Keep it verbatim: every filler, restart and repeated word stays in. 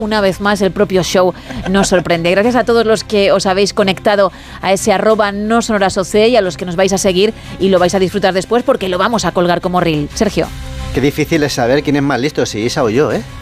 Una vez más, el propio show nos sorprende. Gracias a todos los que os habéis conectado a ese arroba no sonoras O C y a los que nos vais a seguir y lo vais a disfrutar después porque lo vamos a colgar como reel. Sergio. Qué difícil es saber quién es más listo, si Isa o yo, ¿eh?